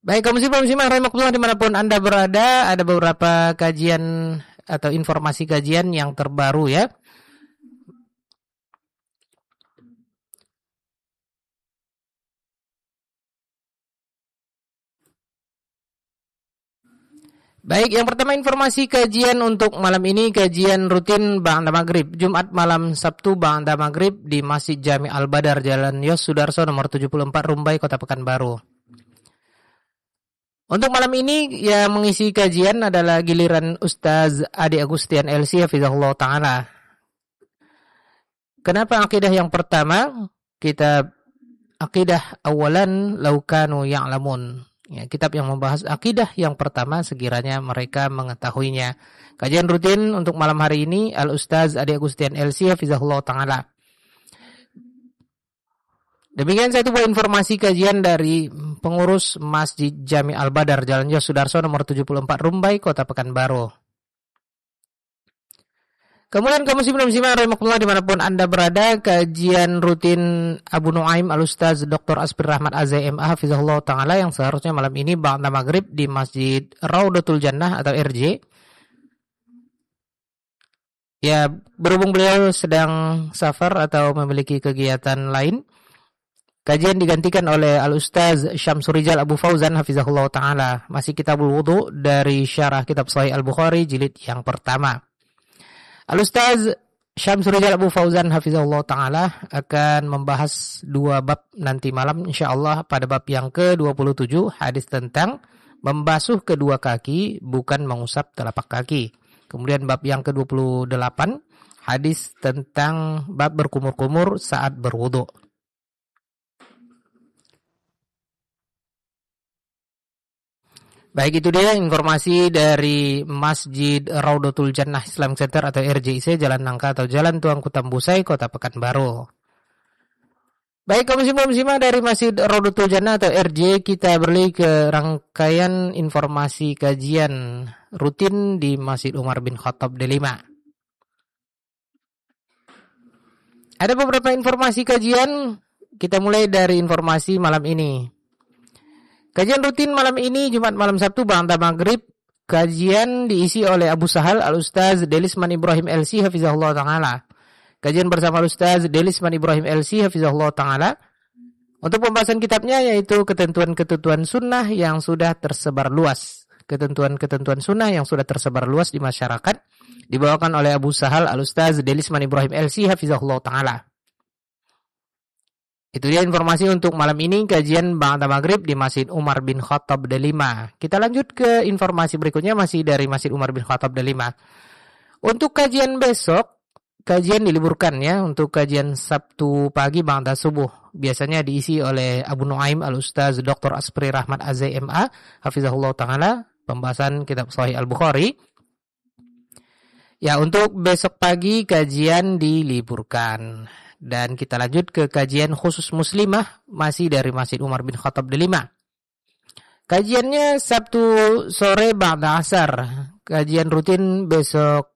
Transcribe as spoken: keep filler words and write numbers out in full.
Baik, kaum muslimin muslimat rahimakumullah dimanapun Anda berada, ada beberapa kajian atau informasi kajian yang terbaru ya. Baik, yang pertama informasi kajian untuk malam ini, kajian rutin ba'da maghrib, Jumat malam Sabtu ba'da maghrib di Masjid Jami Al-Badar, Jalan Yos Sudarso nomor tujuh puluh empat Rumbai, Kota Pekanbaru. Untuk malam ini yang mengisi kajian adalah giliran Ustaz Adi Agustian L C hafizahullah ta'ala. Kenapa akidah yang pertama? Kitab Akidah Awalan Laukanu Ya'lamun. Ya, kitab yang membahas akidah yang pertama sekiranya mereka mengetahuinya. Kajian rutin untuk malam hari ini Al-Ustaz Adi Agustian L C hafizahullah ta'ala. Demikian satu buah informasi kajian dari pengurus Masjid Jami Al-Badar, Jalan Yos Sudarso nomor tujuh puluh empat Rumbai, Kota Pekanbaru. Kemudian kaum muslimin muslimat rahimakumullah dimanapun Anda berada, kajian rutin Abu Nuaim Al-Ustaz Doktor Asbir Rahmat A Z M A hafizahullah ta'ala yang seharusnya malam ini ba'da maghrib di Masjid Raudatul Jannah atau R J. Ya, berhubung beliau sedang safar atau memiliki kegiatan lain, kajian digantikan oleh Al-Ustaz Syamsurijal Abu Fauzan hafizahullah ta'ala. Masih Kitabul Wudu dari Syarah Kitab Sahih Al-Bukhari jilid yang pertama. Al-Ustaz Syamsurijal Abu Fauzan hafizahullah ta'ala akan membahas dua bab nanti malam insyaallah. Pada bab yang ke dua puluh tujuh, hadis tentang membasuh kedua kaki bukan mengusap telapak kaki. Kemudian bab yang ke dua puluh delapan, hadis tentang bab berkumur-kumur saat berwudu. Baik, itu dia informasi dari Masjid Raudatul Jannah Islamic Center atau R J I C, Jalan Nangka atau Jalan Tuanku Tambusai, Kota Pekanbaru. Baik, kaum muslimin muslimat dari Masjid Raudatul Jannah atau R J, kita beralih ke rangkaian informasi kajian rutin di Masjid Umar bin Khattab Delima. Ada beberapa informasi kajian, kita mulai dari informasi malam ini. Kajian rutin malam ini Jumat malam Sabtu ba'da maghrib, kajian diisi oleh Abu Sahal Al-Ustaz Delisman Ibrahim L C hafizahullah ta'ala. Kajian bersama Al-Ustaz Delisman Ibrahim L C hafizahullah ta'ala untuk pembahasan kitabnya yaitu ketentuan-ketentuan sunnah yang sudah tersebar luas. Ketentuan-ketentuan sunnah yang sudah tersebar luas di masyarakat dibawakan oleh Abu Sahal Al-Ustaz Delisman Ibrahim L C hafizahullah ta'ala. Itu dia informasi untuk malam ini, kajian ba'da maghrib di Masjid Umar bin Khattab Delima. Kita lanjut ke informasi berikutnya masih dari Masjid Umar bin Khattab Delima. Untuk kajian besok, kajian diliburkan ya. Untuk kajian Sabtu pagi ba'da subuh, biasanya diisi oleh Abu Nuaim Al-Ustaz Doktor Asbir Rahmat A Z M A hafizahullah ta'ala, pembahasan Kitab Sahih Al-Bukhari. Ya, untuk besok pagi kajian diliburkan. Dan kita lanjut ke kajian khusus muslimah masih dari Masjid Umar bin Khattab Delima. Kajiannya Sabtu sore ba'da asar. Kajian rutin besok